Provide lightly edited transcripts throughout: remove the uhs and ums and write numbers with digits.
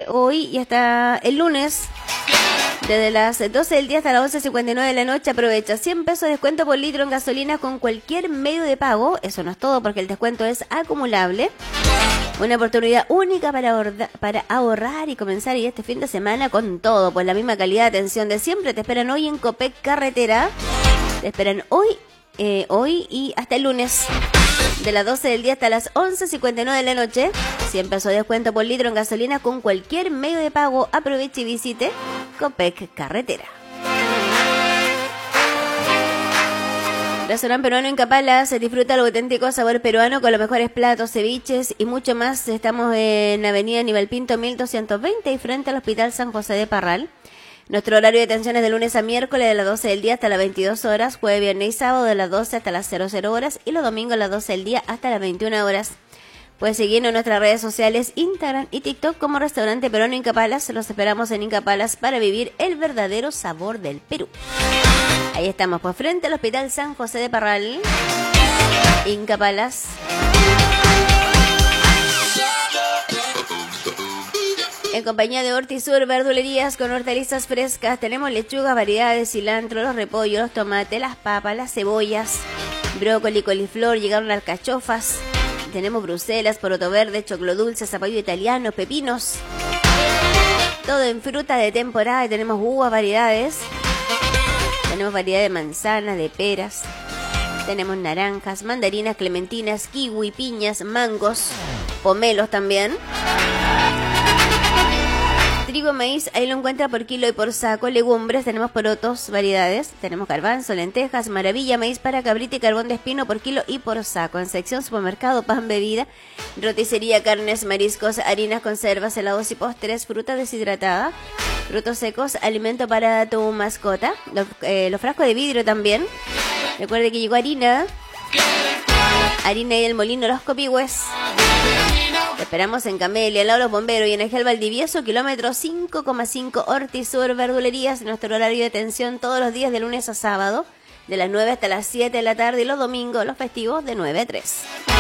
hoy y hasta el lunes. Desde las 12 del día hasta las 11:59 de la noche aprovecha 100 pesos de descuento por litro en gasolina con cualquier medio de pago. Eso no es todo porque el descuento es acumulable. Una oportunidad única para ahorrar y comenzar y este fin de semana con todo. Pues la misma calidad de atención de siempre. Te esperan hoy en Copec Carretera. Te esperan hoy y hasta el lunes. De las 12 del día hasta las 11:59 de la noche. 100 pesos de descuento por litro en gasolina con cualquier medio de pago. Aproveche y visite Copec Carretera. Restaurante peruano Incapala se disfruta el auténtico sabor peruano con los mejores platos, ceviches y mucho más. Estamos en Avenida Aníbal Pinto 1220 y frente al Hospital San José de Parral. Nuestro horario de atención es de lunes a miércoles de las 12 del día hasta las 22 horas, jueves, viernes y sábado de las 12 hasta las 00 horas y los domingos a las 12 del día hasta las 21 horas. Puedes seguirnos en nuestras redes sociales, Instagram y TikTok como Restaurante Peruano Incapalas. Los esperamos en Incapalas para vivir el verdadero sabor del Perú. Ahí estamos, pues frente al Hospital San José de Parral, Incapalas. En compañía de Hortisur, verdulerías con hortalizas frescas. Tenemos lechugas, variedades, cilantro, los repollos, los tomates, las papas, las cebollas, brócoli, coliflor, llegaron alcachofas. Tenemos bruselas, poroto verde, choclo dulce, zapallo italiano, pepinos. Todo en fruta de temporada. Y tenemos uvas, variedades. Tenemos variedad de manzanas, de peras. Tenemos naranjas, mandarinas, clementinas, kiwi, piñas, mangos, pomelos también. Trigo, maíz, ahí lo encuentra por kilo y por saco. Legumbres, tenemos porotos, variedades. Tenemos garbanzo, lentejas, maravilla, maíz para cabrita y carbón de espino por kilo y por saco. En sección supermercado, pan, bebida, roticería, carnes, mariscos, harinas, conservas, helados y postres, fruta deshidratada, frutos secos, alimento para tu mascota. Los frascos de vidrio también. Recuerde que llegó harina y el molino Los Copihue. Te esperamos en Camelia, al lado de los bomberos y en el Gel Valdivieso, kilómetro 5,5 Hortisur, verdulerías. Nuestro horario de atención todos los días de lunes a sábado, de las 9 hasta las 7 de la tarde y los domingos, los festivos, de 9 a 3.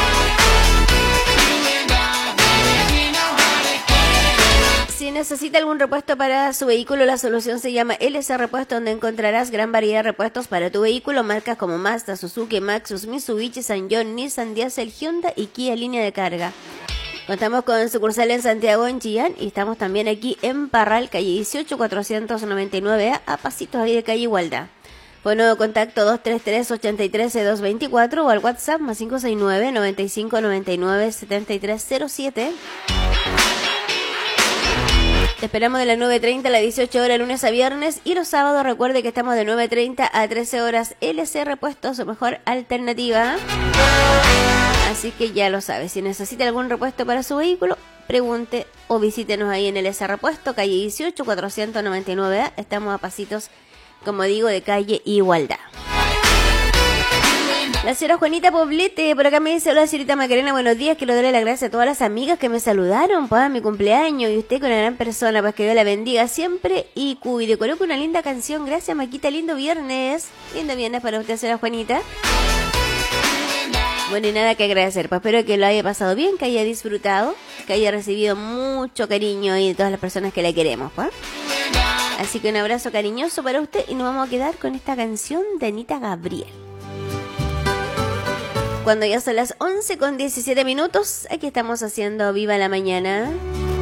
Si necesita algún repuesto para su vehículo, la solución se llama LS Repuesto, donde encontrarás gran variedad de repuestos para tu vehículo, marcas como Mazda, Suzuki, Maxus, Mitsubishi, Sanyong, Nissan, Diesel, Hyundai y Kia línea de carga. Contamos con sucursal en Santiago, en Chillán, y estamos también aquí en Parral, calle 18, 499A, a pasitos ahí de calle Igualdad. Por nuevo contacto 233-83-224 o al WhatsApp más 569-9599-7307. Te esperamos de las 9:30 a las 18 horas, lunes a viernes, y los sábados recuerde que estamos de 9:30 a 13 horas. LC Repuesto, su mejor alternativa. Así que ya lo sabes, si necesita algún repuesto para su vehículo, pregunte o visítenos ahí en LC Repuesto, calle 18, 499A. Estamos a pasitos, como digo, de calle Igualdad. La señora Juanita Poblete, por acá me dice: hola señorita Macarena, buenos días, quiero darle las gracias a todas las amigas que me saludaron para mi cumpleaños, y usted con una gran persona, pues que Dios la bendiga siempre y cuide. Coloco una linda canción, gracias Maquita, lindo viernes para usted señora Juanita. Bueno, y nada que agradecer, pues espero que lo haya pasado bien, que haya disfrutado, que haya recibido mucho cariño ahí de todas las personas que la queremos, pues. Así que un abrazo cariñoso para usted y nos vamos a quedar con esta canción de Anita Gabriel. Cuando ya son las 11:17, aquí estamos haciendo Viva la Mañana.